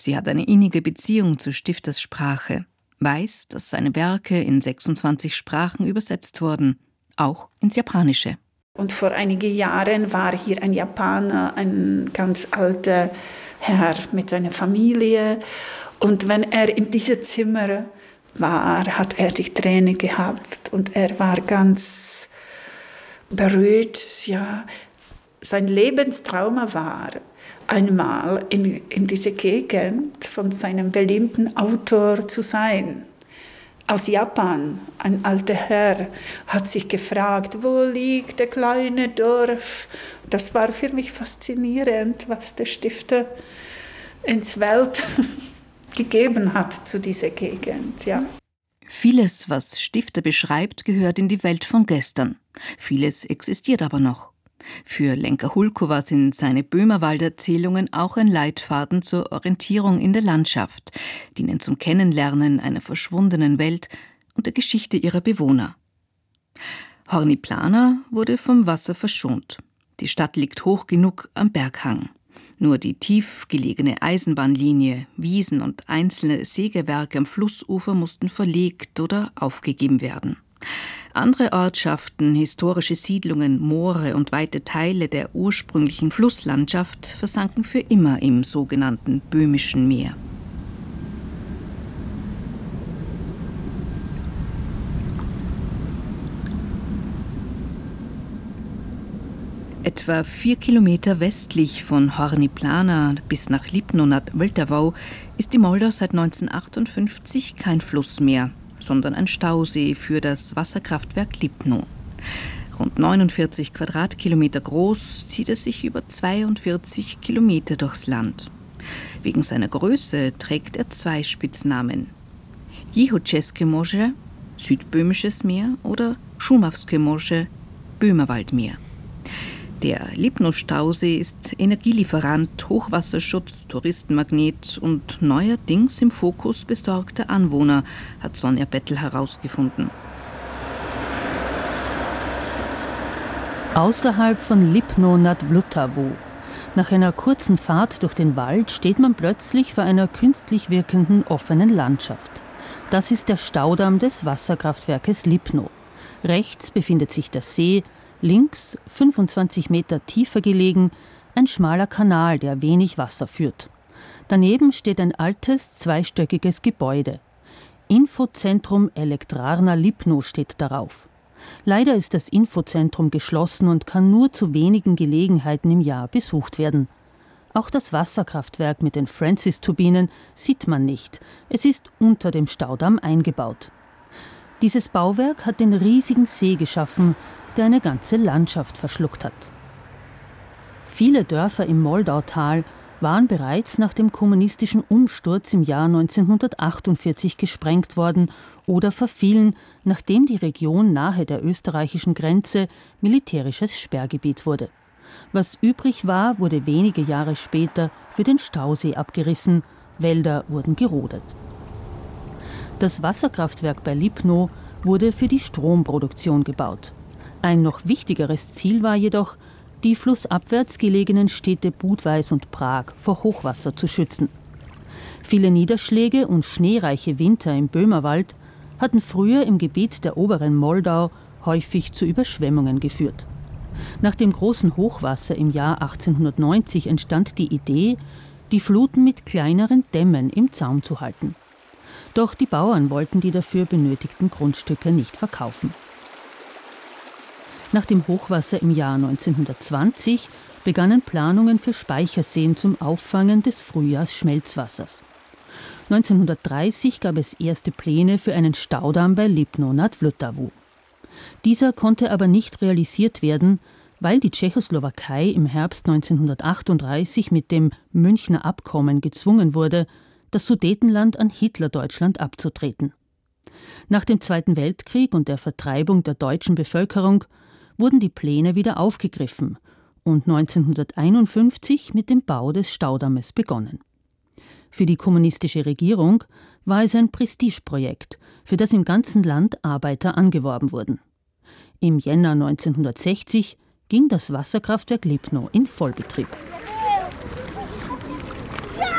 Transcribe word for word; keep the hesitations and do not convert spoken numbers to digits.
Sie hat eine innige Beziehung zur Stifterssprache, weiß, dass seine Werke in sechsundzwanzig Sprachen übersetzt wurden, auch ins Japanische. Und vor einigen Jahren war hier ein Japaner, ein ganz alter Herr mit seiner Familie. Und wenn er in diesem Zimmer war, hat er die Tränen gehabt. Und er war ganz berührt. Ja. Sein Lebenstraum war, einmal in, in dieser Gegend von seinem berühmten Autor zu sein. Aus Japan, ein alter Herr, hat sich gefragt, wo liegt der kleine Dorf? Das war für mich faszinierend, was der Stifter ins Welt gegeben hat zu dieser Gegend. Ja. Vieles, was Stifter beschreibt, gehört in die Welt von gestern. Vieles existiert aber noch. Für Lenka Hulkova sind seine Böhmerwald-Erzählungen auch ein Leitfaden zur Orientierung in der Landschaft, dienen zum Kennenlernen einer verschwundenen Welt und der Geschichte ihrer Bewohner. Horniplana wurde vom Wasser verschont. Die Stadt liegt hoch genug am Berghang. Nur die tief gelegene Eisenbahnlinie, Wiesen und einzelne Sägewerke am Flussufer mussten verlegt oder aufgegeben werden. Andere Ortschaften, historische Siedlungen, Moore und weite Teile der ursprünglichen Flusslandschaft versanken für immer im sogenannten Böhmischen Meer. Etwa vier Kilometer westlich von Horniplana bis nach Lipno nad Vltavou ist die Moldau seit neunzehnhundertachtundfünfzig kein Fluss mehr, sondern ein Stausee für das Wasserkraftwerk Lipno. Rund neunundvierzig Quadratkilometer groß, zieht es sich über zweiundvierzig Kilometer durchs Land. Wegen seiner Größe trägt er zwei Spitznamen: Jihočeské moře, Südböhmisches Meer, oder Šumavské moře, Böhmerwaldmeer. Der Lipno-Stausee ist Energielieferant, Hochwasserschutz, Touristenmagnet und neuerdings im Fokus besorgter Anwohner, hat Sonja Bettel herausgefunden. Außerhalb von Lipno nad Vltavou. Nach einer kurzen Fahrt durch den Wald steht man plötzlich vor einer künstlich wirkenden offenen Landschaft. Das ist der Staudamm des Wasserkraftwerkes Lipno. Rechts befindet sich der See, links, fünfundzwanzig Meter tiefer gelegen, ein schmaler Kanal, der wenig Wasser führt. Daneben steht ein altes, zweistöckiges Gebäude. Infozentrum Elektrarna Lipno steht darauf. Leider ist das Infozentrum geschlossen und kann nur zu wenigen Gelegenheiten im Jahr besucht werden. Auch das Wasserkraftwerk mit den Francis-Turbinen sieht man nicht. Es ist unter dem Staudamm eingebaut. Dieses Bauwerk hat den riesigen See geschaffen, der eine ganze Landschaft verschluckt hat. Viele Dörfer im Moldautal waren bereits nach dem kommunistischen Umsturz im Jahr neunzehnhundertachtundvierzig gesprengt worden oder verfielen, nachdem die Region nahe der österreichischen Grenze militärisches Sperrgebiet wurde. Was übrig war, wurde wenige Jahre später für den Stausee abgerissen, Wälder wurden gerodet. Das Wasserkraftwerk bei Lipno wurde für die Stromproduktion gebaut. Ein noch wichtigeres Ziel war jedoch, die flussabwärts gelegenen Städte Budweis und Prag vor Hochwasser zu schützen. Viele Niederschläge und schneereiche Winter im Böhmerwald hatten früher im Gebiet der oberen Moldau häufig zu Überschwemmungen geführt. Nach dem großen Hochwasser im Jahr achtzehnhundertneunzig entstand die Idee, die Fluten mit kleineren Dämmen im Zaum zu halten. Doch die Bauern wollten die dafür benötigten Grundstücke nicht verkaufen. Nach dem Hochwasser im Jahr neunzehnhundertzwanzig begannen Planungen für Speicherseen zum Auffangen des Frühjahrsschmelzwassers. neunzehnhundertdreißig gab es erste Pläne für einen Staudamm bei Lipno nad Vltavou. Dieser konnte aber nicht realisiert werden, weil die Tschechoslowakei im Herbst neunzehnhundertachtunddreißig mit dem Münchner Abkommen gezwungen wurde, das Sudetenland an Hitlerdeutschland abzutreten. Nach dem Zweiten Weltkrieg und der Vertreibung der deutschen Bevölkerung wurden die Pläne wieder aufgegriffen und neunzehnhunderteinundfünfzig mit dem Bau des Staudammes begonnen. Für die kommunistische Regierung war es ein Prestigeprojekt, für das im ganzen Land Arbeiter angeworben wurden. Im Jänner neunzehnhundertsechzig ging das Wasserkraftwerk Lipno in Vollbetrieb.